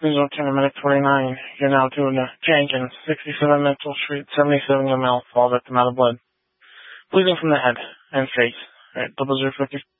Result time at minute 29. You're now doing a Jenkins, 67 mental street, 77 ml, fall victim out of blood. Bleeding from the head and face. Alright, 0050.